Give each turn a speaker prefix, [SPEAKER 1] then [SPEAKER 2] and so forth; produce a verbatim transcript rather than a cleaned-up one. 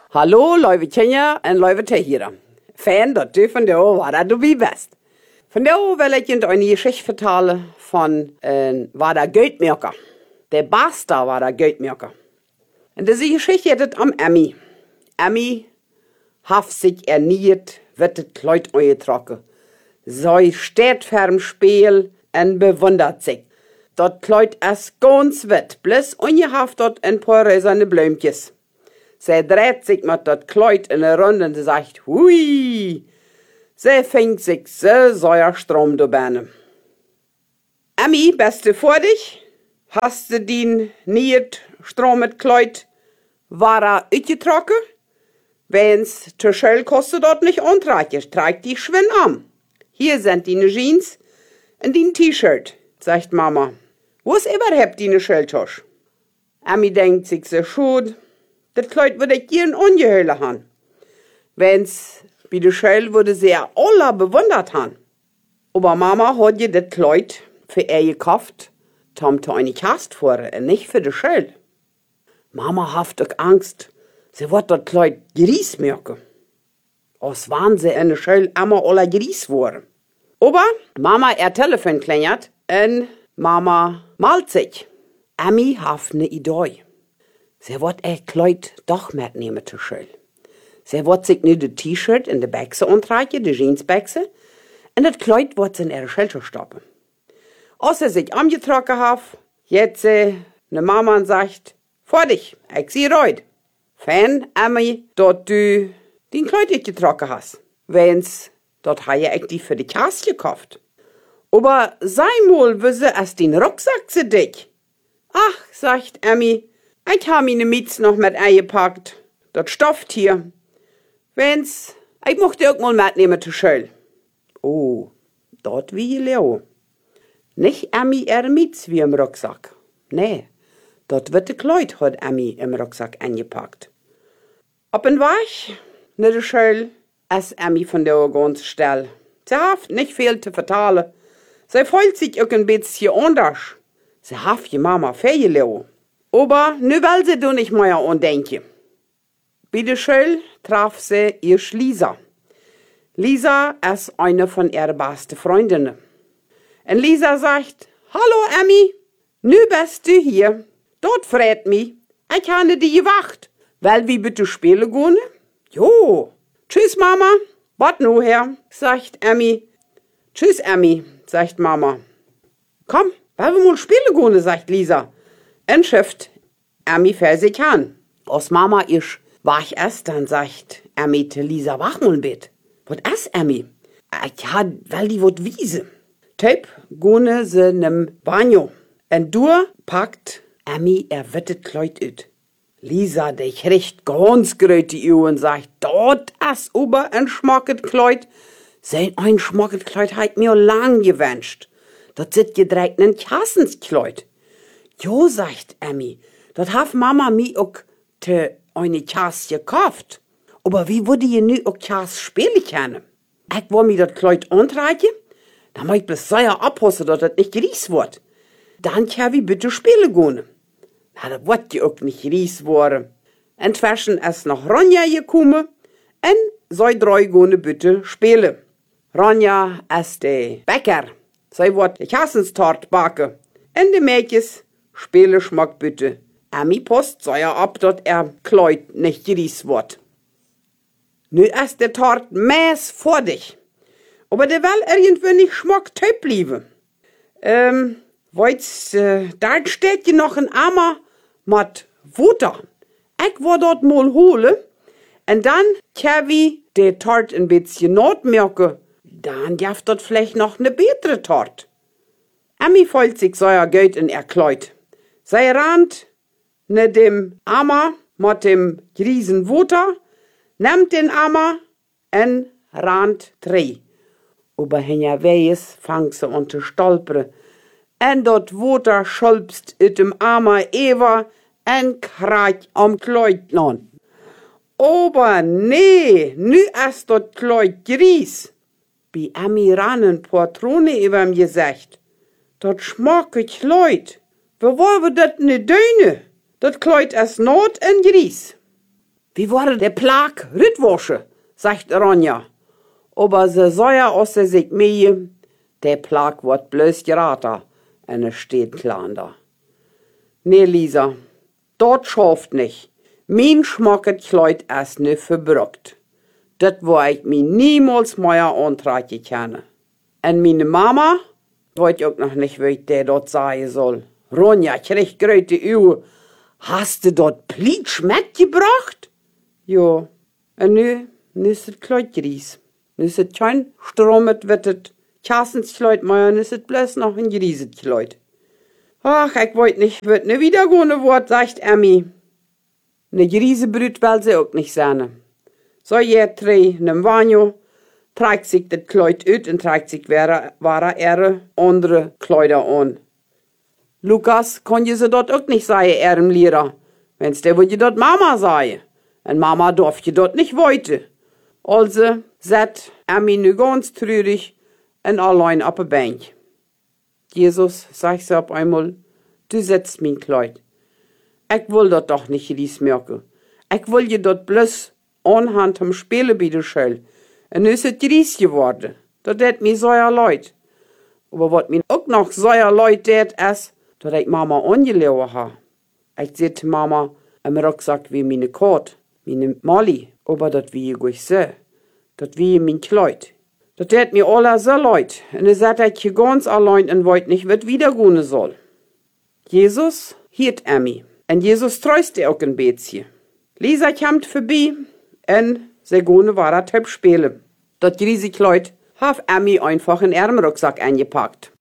[SPEAKER 1] Hallo, lieve Tjenja en lieve Tehira. Fan dat du van jou waar du bij best. Van jou wil ik je een geschichte vertellen van een waar der geldmerker. Der Basta war der geldmerker. En deze geschichte het am Emmy. Emmy haf sich erniert, wird het Kleid eingetrokken. Zij steht vorm Spiel en bewundert sich. Dat Kleid is ganz wit, bloß ungehaft dort ein paar röserne Blümtjes. Sie dreht sich mit dat Kleid in eine Runde und sagt, hui. Sie fängt sich so sehr Strom da Beine. Emmy, bist du vor dich? Hast du den niet Strom mit Kleid, war er uitgetrokken? Wenn's te schell kostet dort nicht antreibt, trägt die schwinn an. Hier sind die Jeans und die T-Shirt, sagt Mama. Wo ist überhaupt die Schelltasche? Emmy denkt sich so schön, das Kleid würde ich gern ungeheuerlich haben. Wenn's bei der Schell würde sie ja alle bewundert haben. Aber Mama hat ihr das Kleid für ihr gekauft, tom zu eine Kast vor und nicht für die Schell. Mama hat auch Angst, sie wird das Kleid Gries merken. Als waren sie in der Schell immer alle Gries worden. Aber Mama ihr Telefon klingelt und Mama malt sich. Emmy hat eine Idee. Sie wird ihr Kleid doch mitnehmen zur Schule. Sie wird sich nur das T-Shirt in die Bächse antreiben, die Jeansbächse, und das Kleid wird sie in ihre Schulter stoppen. Als sie sich angetrocken hat, jetzt sie eine Mama und sagt, vor dich, ich sehe reut. Fan, Emmy, dass du den Kleid nicht getrocken hast. Wenn's, dort habe ich die für die Kasse gekauft. Aber sei mal, wie sie es den Rucksack zu dick. Ach, sagt Emmy, ich habe meine Miets noch mit eingepackt. Das stofft hier. Wenn's, ich möchte auch mal mitnehmen zur Schule. Oh, dort wie Leo. Nicht Emmy ihre Miets wie im Rucksack. Nee, dort wird die Kleid hat Emmy im Rucksack eingepackt. Ab und weg, ne der Schule, ist Emmy von der ganz still. Sie hat nicht viel zu vertalen. Sie fühlt sich auch ein bisschen anders. Sie hat die Mama fehlgelaufen. Aber nu will sie da nicht mehr andenken. Bei der Schule traf sie ihr Lisa. Lisa ist eine von ihren besten Freundinnen. Und Lisa sagt, hallo Emmy, nu bist du hier. Dort freut mich, ich habe dich gewacht. Will wir bitte spielen gehen? Jo. Tschüss Mama, wart nu her, sagt Emmy. Tschüss Emmy, sagt Mama. Komm, wollen wir mal spielen gehen, sagt Lisa. Und schifft Emmy fällt sich an. Als Mama ist wach ist, dann sagt Emmy zu Lisa, wach mal ein bisschen. Was ist Emmy? Ja, weil die wird wiese. Tape, gehen sie nem Banjo. Und du packt Emmy er wittet Kleid ut. Lisa, die kriegt ganz gröte Augen und sagt, dort ist über ein schmacket Kleid. Sein ein schmacket Kleid hat mir lang gewünscht. Dort sit gedreht ein Kassenskleid. Jo, sagt Emmy, dat haf Mama mi ook te eine Kass gekauft. Aber wie würde je nu ook Kass spielen können? Ich will mir dat Kleid antreiben, dann muss ich bloß sehr abpassen, dass das nicht gries wird. Dann kann wir bitte spielen gehen. Na, das wird ja auch nicht gries worden. Inzwischen ist noch Ronja gekommen und sie drei gehen bitte spielen. Ronja ist der Bäcker. Sie wird die Kassenstort backen. Und die Mädchen spielen schmack bitte. Emmy post sei ja ab, dass er Kleid nicht gries wird. Nu ist der Tort mäß vor dich. Aber der will irgendwie nicht schmack töp blieben. Ähm, weit's, äh, da steht ja noch ein Eimer mit Wasser. Ich will dort mal holen. Und dann kann wir der Tort ein bisschen notmerken. Dann darf dort vielleicht noch eine bessere Tort. Emmy fühlt sich sehr gut in ihr Kleid. Sie rannt ne dem Eimer mit dem riesen Wasser, nimmt den Eimer und rannt drei. Aber hinter Weis fangt sie an zu stolpern. Und dort Wasser schulpst in dem Eimer über und krach am Kleid an. Aber nee, nu ist dort Kleid gries. Bei Emmy ran ein paar Trone über ihm gesagt. Dat schmacke Kleid. Wir wollen dat ne döne. Dat Kleid ist not en gries. Wie wurde der Plag Rütwosche, sagt Ronja. Aber se säuer aus der sich mehr, der Plag wird bloß gerater, und es steht klar da. Nee, Lisa, dort schafft nicht. Mein schmacket Kleid ist ne verbrockt. Dat wo ich mi niemals mehr antragen kann. Und meine Mama, weiß auch noch nicht, wie ich der dort sagen soll. Ronja, krieg gröte Uhr. Hast du dort Plitsch mitgebracht? Ja. Und nu, nu ist das Kleid gries. Nu ist es kein stromet wettet Kassensleut mehr, nu ist es bloß noch ein grieset Kleid. Ach, ich wollt nicht, wird ne wieder gone Wort, sagt Emmy. Ne Griesebrüt will sie auch nicht sein. So je drei nem Vanjo, trägt sich das Kleid ut und trägt sich wahre, wahre ihre andere Kleider an. Lukas, kann je sie dort auch nicht sagen, ihrem Lehrer. Wenn's der würde dort Mama sagen. Und Mama darf je dort nicht weite. Also, set Emmy nu ganz trürig und allein auf der Bank. Jesus, sag sie auf einmal, du setzt mein Kleid. Ich will dort doch nicht ries merken. Ich will je dort bloß anhand am Spielen bei der Schule. Und nu ist es ries geworden. Das hat mir so ja leid. Aber was mir auch noch so ja leid tät, ist, dass ich Mama angelassen habe. Ich sagte Mama, im Rucksack wie meine Karte, meine Molly, aber das wie ich euch sehe. Das wie mein Kleid. Das tät mir alle so leid. Und er sagt, ich hier ganz allein und wollt nicht, was wieder gehen soll. Jesus hielt Emmy. Und Jesus tröste auch ein bisschen. Lisa kommt vorbei und sie gehen war er Töpf spielen. Das riesige Kleid hat Emmy einfach in ihrem Rucksack eingepackt.